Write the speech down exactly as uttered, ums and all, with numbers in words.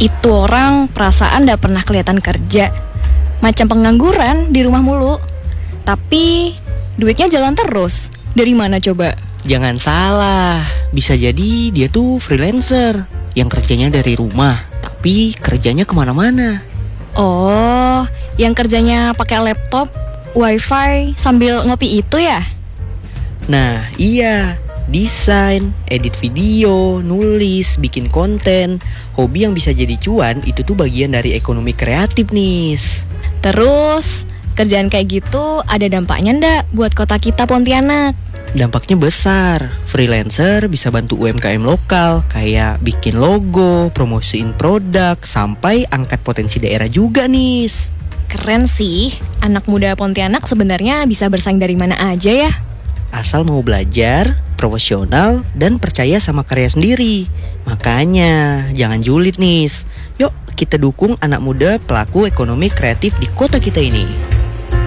Itu orang perasaan gak pernah kelihatan kerja, macam pengangguran di rumah mulu. Tapi duitnya jalan terus. Dari mana coba? Jangan salah, bisa jadi dia tuh freelancer yang kerjanya dari rumah, tapi kerjanya kemana-mana. Oh, yang kerjanya pakai laptop, wifi sambil ngopi itu ya? Nah iya, desain, edit video, nulis, bikin konten. Hobi yang bisa jadi cuan itu tuh bagian dari ekonomi kreatif nih. Terus, kerjaan kayak gitu ada dampaknya ndak buat kota kita Pontianak? Dampaknya besar. Freelancer bisa bantu U M K M lokal, kayak bikin logo, promosiin produk, sampai angkat potensi daerah juga nih. Keren sih, anak muda Pontianak sebenarnya bisa bersaing dari mana aja ya. Asal mau belajar, profesional, dan percaya sama karya sendiri. Makanya jangan julid nih. Yuk kita dukung anak muda pelaku ekonomi kreatif di kota kita ini.